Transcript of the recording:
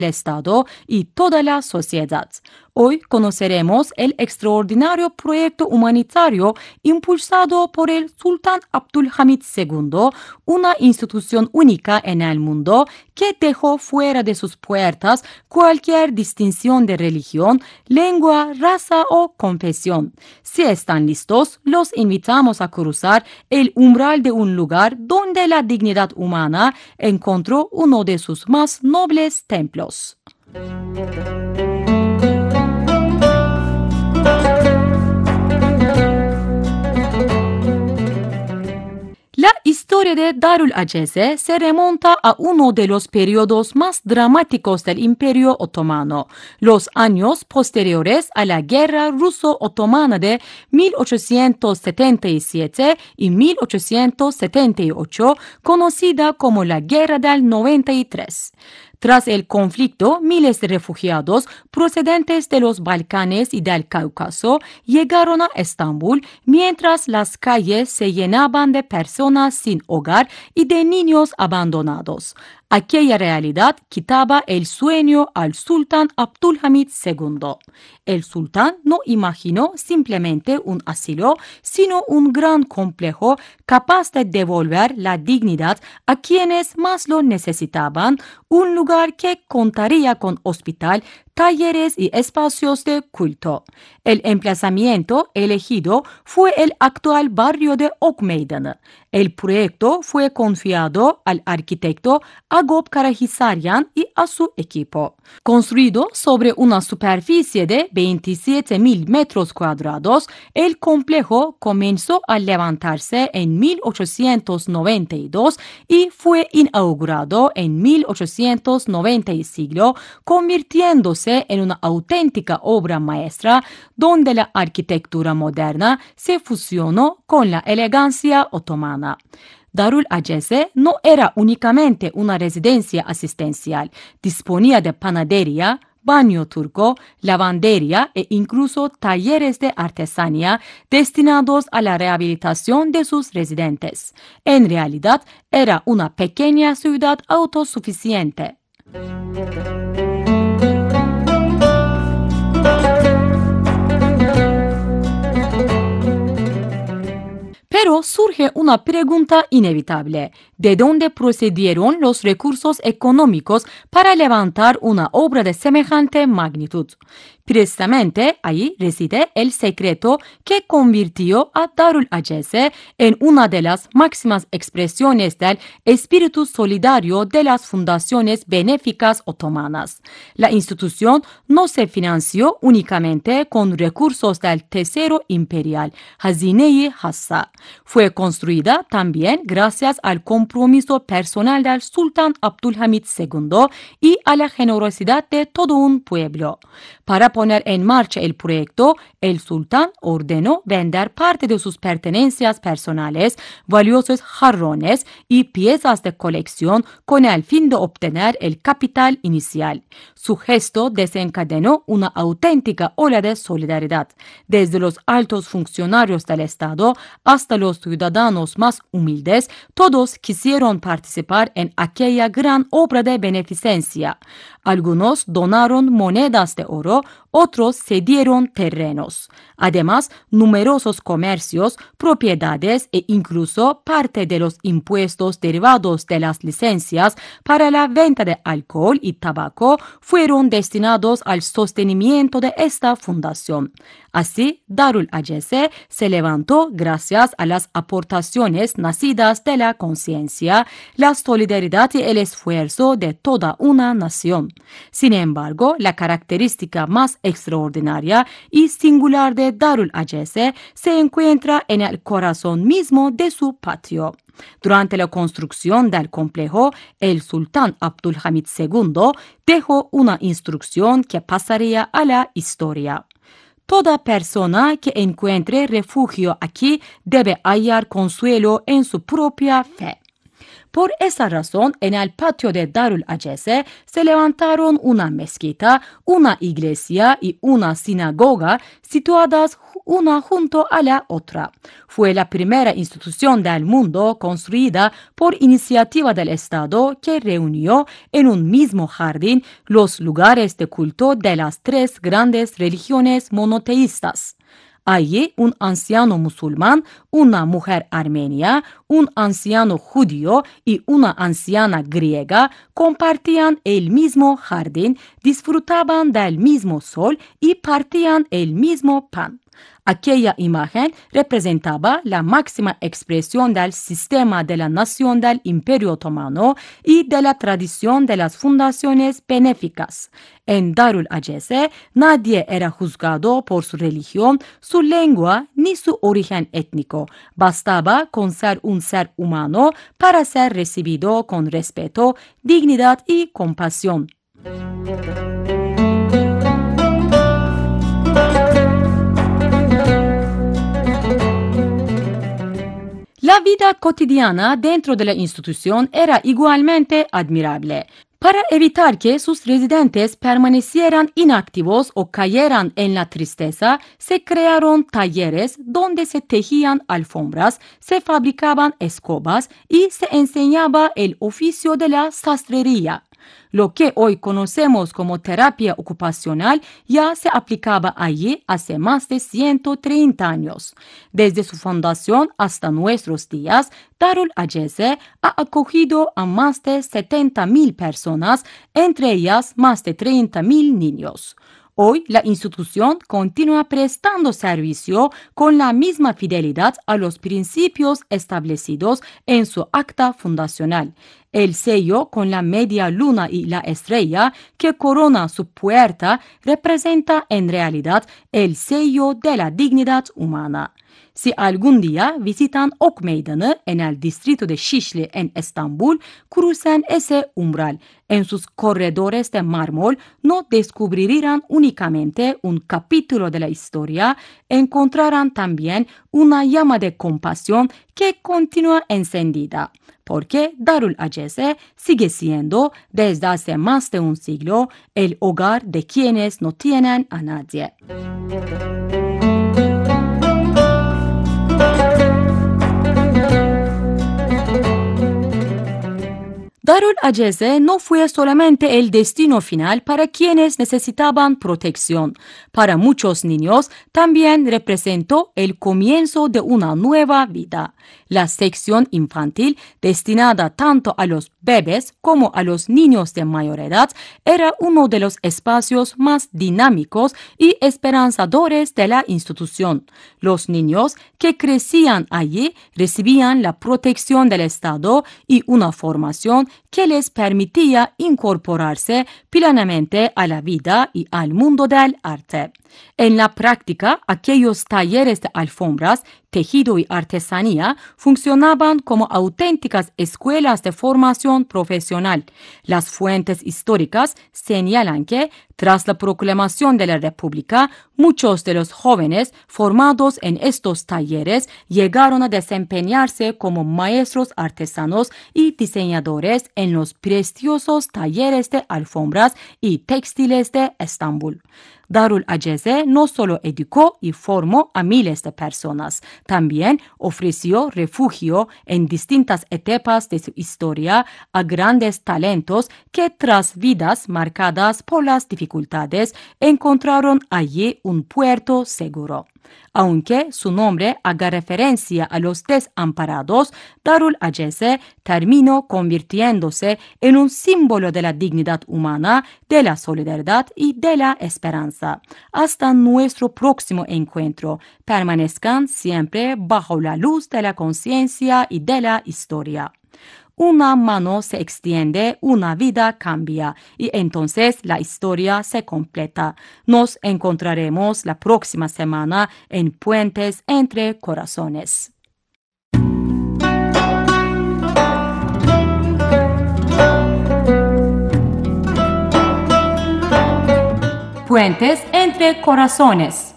el Estado y toda la sociedad. Hoy conoceremos el extraordinario proyecto humanitario impulsado por el Sultán Abdülhamid II, una institución única en el mundo que dejó fuera de sus puertas cualquier distinción de religión, lengua, raza o confesión. Si están listos, los invitamos a cruzar el umbral de un lugar donde la dignidad humana encontró uno de sus más nobles templos. La historia de Darül Aceze se remonta a uno de los periodos más dramáticos del Imperio Otomano, los años posteriores a la Guerra Ruso-Otomana de 1877 y 1878, conocida como la Guerra del 93. Tras el conflicto, miles de refugiados procedentes de los Balcanes y del Cáucaso llegaron a Estambul, mientras las calles se llenaban de personas sin hogar y de niños abandonados. Aquella realidad quitaba el sueño al sultán Abdülhamid II. El sultán no imaginó simplemente un asilo, sino un gran complejo capaz de devolver la dignidad a quienes más lo necesitaban, un lugar que contaría con hospital, talleres y espacios de culto. El emplazamiento elegido fue el actual barrio de Ok Meydanı. El proyecto fue confiado al arquitecto Agop Karahisaryan y a su equipo. Construido sobre una superficie de 27.000 metros cuadrados, el complejo comenzó a levantarse en 1892 y fue inaugurado en 1895, convirtiéndose en una auténtica obra maestra donde la arquitectura moderna se fusionó con la elegancia otomana. Darül Aceze no era únicamente una residencia asistencial, disponía de panadería, baño turco, lavandería e incluso talleres de artesanía destinados a la rehabilitación de sus residentes. En realidad, era una pequeña ciudad autosuficiente. Pero surge una pregunta inevitable. ¿De dónde procedieron los recursos económicos para levantar una obra de semejante magnitud? Precisamente ahí reside el secreto que convirtió a Darül Aceze en una de las máximas expresiones del espíritu solidario de las fundaciones benéficas otomanas. La institución no se financió únicamente con recursos del Tesoro Imperial, Hazine-i Hassa. Fue construida también gracias al compromiso personal del Sultán Abdülhamid II y a la generosidad de todo un pueblo. Para poner en marcha el proyecto, el sultán ordenó vender parte de sus pertenencias personales, valiosos jarrones y piezas de colección con el fin de obtener el capital inicial. Su gesto desencadenó una auténtica ola de solidaridad. Desde los altos funcionarios del Estado hasta los ciudadanos más humildes, todos quisieron participar en aquella gran obra de beneficencia. Algunos donaron monedas de oro, otros cedieron terrenos. Además, numerosos comercios, propiedades e incluso parte de los impuestos derivados de las licencias para la venta de alcohol y tabaco fueron destinados al sostenimiento de esta fundación. Así, Darül Aceze se levantó gracias a las aportaciones nacidas de la conciencia, la solidaridad y el esfuerzo de toda una nación. Sin embargo, la característica más extraordinaria y singular de Darül Aceze se encuentra en el corazón mismo de su patio. Durante la construcción del complejo, el sultán Abdülhamid II dejó una instrucción que pasaría a la historia. Toda persona que encuentre refugio aquí debe hallar consuelo en su propia fe. Por esa razón, en el patio de Darul Acese se levantaron una mezquita, una iglesia y una sinagoga situadas una junto a la otra. Fue la primera institución del mundo construida por iniciativa del Estado que reunió en un mismo jardín los lugares de culto de las tres grandes religiones monoteístas. Allí un anciano musulmán, una mujer armenia, un anciano judío y una anciana griega compartían el mismo jardín, disfrutaban del mismo sol y partían el mismo pan. Aquella imagen representaba la máxima expresión del sistema de la nación del Imperio Otomano y de la tradición de las fundaciones benéficas. En Darul Acese nadie era juzgado por su religión, su lengua ni su origen étnico. Bastaba con ser un ser humano para ser recibido con respeto, dignidad y compasión. La vida cotidiana dentro de la institución era igualmente admirable. Para evitar que sus residentes permanecieran inactivos o cayeran en la tristeza, se crearon talleres donde se tejían alfombras, se fabricaban escobas y se enseñaba el oficio de la sastrería. Lo que hoy conocemos como terapia ocupacional ya se aplicaba allí hace más de 130 años. Desde su fundación hasta nuestros días, Darul Acese ha acogido a más de 70.000 personas, entre ellas más de 30.000 niños. Hoy la institución continúa prestando servicio con la misma fidelidad a los principios establecidos en su acta fundacional. El sello con la media luna y la estrella que corona su puerta representa en realidad el sello de la dignidad humana. Si algún día visitan Ok Meydanı en el distrito de Şişli en Estambul, crucen ese umbral. En sus corredores de mármol no descubrirán únicamente un capítulo de la historia, encontrarán también una llama de compasión que continúa encendida, porque Darul Acese sigue siendo, desde hace más de un siglo, el hogar de quienes no tienen a nadie. Darul Acese no fue solamente el destino final para quienes necesitaban protección. Para muchos niños también representó el comienzo de una nueva vida. La sección infantil, destinada tanto a los bebés como a los niños de mayor edad, era uno de los espacios más dinámicos y esperanzadores de la institución. Los niños que crecían allí recibían la protección del Estado y una formación que les permitía incorporarse plenamente a la vida y al mundo del arte. En la práctica, aquellos talleres de alfombras, tejido y artesanía funcionaban como auténticas escuelas de formación profesional. Las fuentes históricas señalan que, tras la proclamación de la República, muchos de los jóvenes formados en estos talleres llegaron a desempeñarse como maestros artesanos y diseñadores en los prestigiosos talleres de alfombras y textiles de Estambul. Darul Acese no solo educó y formó a miles de personas, también ofreció refugio en distintas etapas de su historia a grandes talentos que, tras vidas marcadas por las dificultades, encontraron allí un puerto seguro. Aunque su nombre haga referencia a los desamparados, Darul Acese terminó convirtiéndose en un símbolo de la dignidad humana, de la solidaridad y de la esperanza. Hasta nuestro próximo encuentro, permanezcan siempre bajo la luz de la conciencia y de la historia. Una mano se extiende, una vida cambia y entonces la historia se completa. Nos encontraremos la próxima semana en Puentes entre Corazones. Puentes entre Corazones.